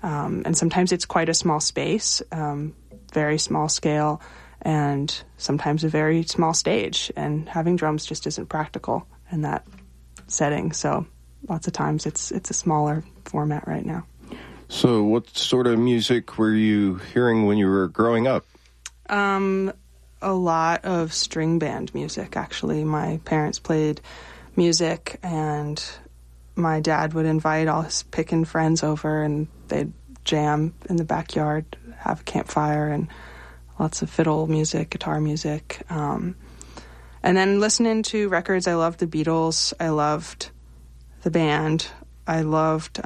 And sometimes it's quite a small space, very small scale, and sometimes a very small stage. And having drums just isn't practical in that setting. So lots of times it's a smaller format right now. So what sort of music were you hearing when you were growing up? A lot of string band music, actually. My parents played music, and my dad would invite all his pick-and friends over, and they'd jam in the backyard, have a campfire, and lots of fiddle music, guitar music. And then listening to records, I loved the Beatles. I loved the band. I loved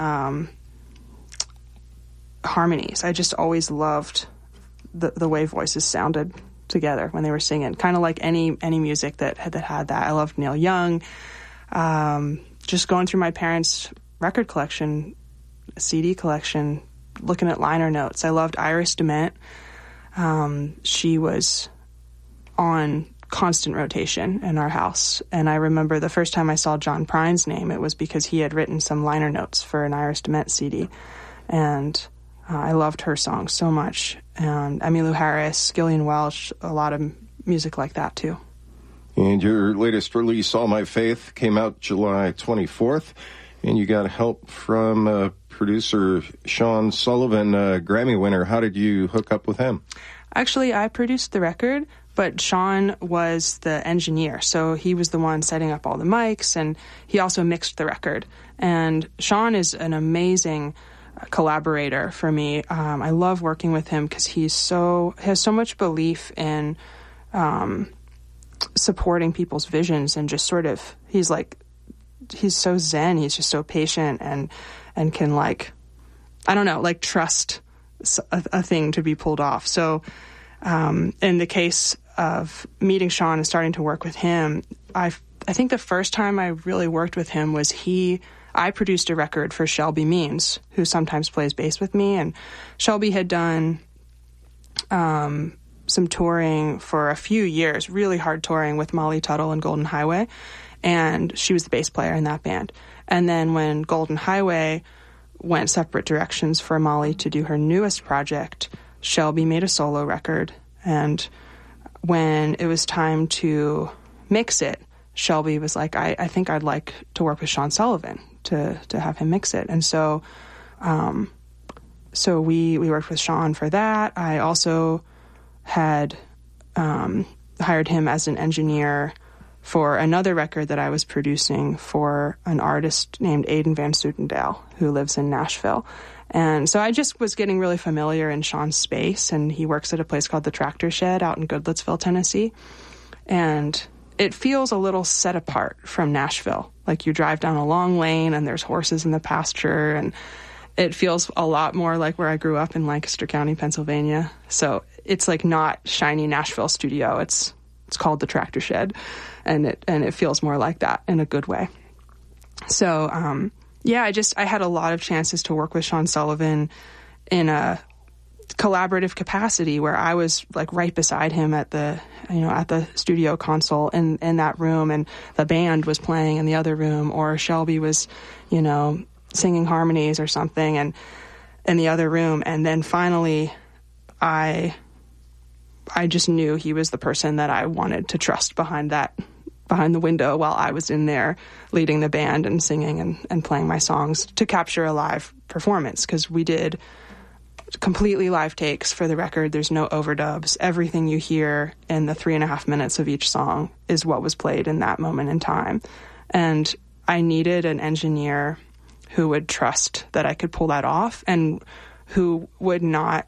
harmonies. I just always loved the way voices sounded together when they were singing, kind of like any music that had that. I loved Neil Young. Just going through my parents' record collection, CD collection, looking at liner notes. I loved Iris DeMent. She was on constant rotation in our house, and I remember the first time I saw John Prine's name, it was because he had written some liner notes for an Iris DeMent CD, and I loved her songs so much. And Emmylou Harris, Gillian Welch, a lot of music like that too. And your latest release, All My Faith, came out July 24th, and you got help from producer Sean Sullivan, Grammy winner. How did you hook up with him? Actually, I produced the record, but Sean was the engineer, so he was the one setting up all the mics, and he also mixed the record. And Sean is an amazing collaborator for me. I love working with him because he has so much belief in supporting people's visions, and just sort of he's so zen. He's just so patient and can trust a thing to be pulled off. So in the case of meeting Sean and starting to work with him, I think the first time I really worked with him was I produced a record for Shelby Means, who sometimes plays bass with me, and Shelby had done some touring for a few years, really hard touring with Molly Tuttle and Golden Highway, and she was the bass player in that band. And then when Golden Highway went separate directions for Molly to do her newest project, Shelby made a solo record, and when it was time to mix it, Shelby was like, I think I'd like to work with Sean Sullivan to have him mix it. And so we worked with Sean for that. I also had hired him as an engineer for another record that I was producing for an artist named Aidan Van Soutendale, who lives in Nashville. And so I just was getting really familiar in Sean's space, and he works at a place called the Tractor Shed out in Goodlettsville, Tennessee. And it feels a little set apart from Nashville. Like you drive down a long lane and there's horses in the pasture, and it feels a lot more like where I grew up in Lancaster County, Pennsylvania. So it's like not shiny Nashville studio. It's called the Tractor Shed, and it feels more like that in a good way. So I had a lot of chances to work with Sean Sullivan in a collaborative capacity where I was like right beside him at the studio console in that room, and the band was playing in the other room, or Shelby was, singing harmonies or something and in the other room. And then finally I just knew he was the person that I wanted to trust behind the window while I was in there leading the band and singing and playing my songs to capture a live performance, because we did completely live takes for the record. There's no overdubs. Everything you hear in the 3.5 minutes of each song is what was played in that moment in time. And I needed an engineer who would trust that I could pull that off, and who would not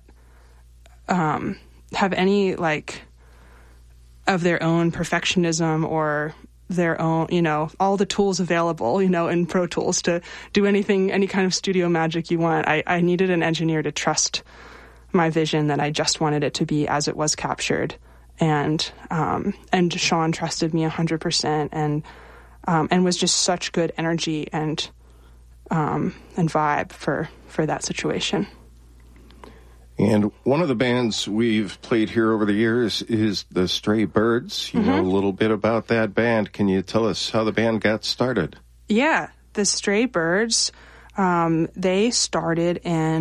have any of their own perfectionism or their own, all the tools available, in Pro Tools to do any kind of studio magic you want. I needed an engineer to trust my vision, that I just wanted it to be as it was captured. And Sean trusted me 100%, and was just such good energy and vibe for that situation. And one of the bands we've played here over the years is the Stray Birds. You know a little bit about that band. Can you tell us how the band got started? Yeah, the Stray Birds, they started in